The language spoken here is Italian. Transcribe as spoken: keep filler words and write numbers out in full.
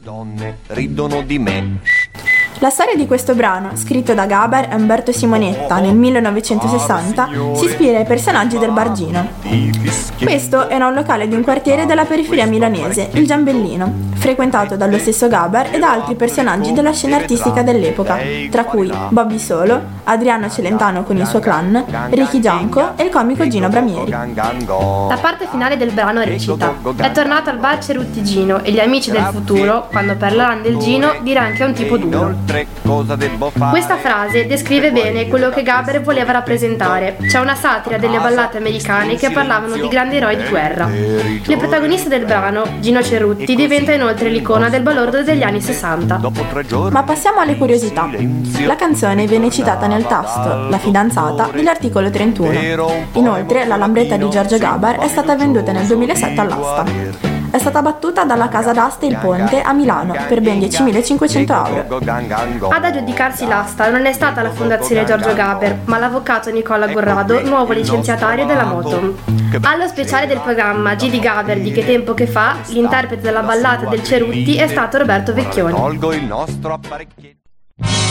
donne ridono di me. La storia di questo brano, scritto da Gaber e Umberto Simonetta nel millenovecentosessanta, si ispira ai personaggi del Bargino. Questo era un locale di un quartiere della periferia milanese, il Giambellino, frequentato dallo stesso Gaber e da altri personaggi della scena artistica dell'epoca, tra cui Bobby Solo, Adriano Celentano con il suo clan, Ricky Gianco e il comico Gino Bramieri. La parte finale del brano recita: è tornato al bar Cerutti Gino e gli amici del futuro, quando parleranno del Gino, diranno che è un tipo duro. Questa frase descrive bene quello che Gaber voleva rappresentare. C'è una satira delle ballate americane che parlavano di grandi eroi di guerra. Le protagoniste del brano, Gino Cerutti, diventa inoltre l'icona del balordo degli anni sessanta. Ma passiamo alle curiosità. La canzone viene citata nel tasto La fidanzata dell'articolo trentuno. Inoltre la lambretta di Giorgio Gaber è stata venduta nel duemilasette all'asta. È stata battuta dalla casa d'asta Il Ponte a Milano per ben diecimilacinquecento euro. Ad aggiudicarsi l'asta non è stata la Fondazione Giorgio Gaber, ma l'avvocato Nicola Gorrado, nuovo licenziatario della Motom. Allo speciale del programma G di Gaber di Che tempo che fa, l'interprete della ballata del Cerutti è stato Roberto Vecchioni.